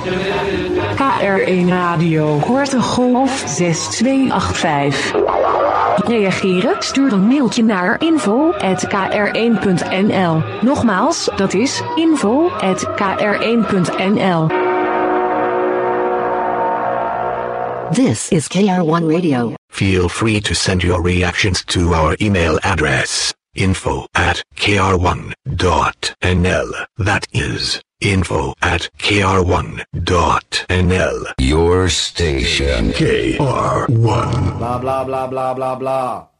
KR1 Radio, Korte Golf 6285. Reageren? Stuur een mailtje naar info@kr1.nl. Nogmaals, dat is info@kr1.nl. This is KR1 Radio. Feel free to send your reactions to our email address, info@kr1.nl. That is info@kr1.nl. Your station. KR1. Blah, blah, blah, blah, blah, blah.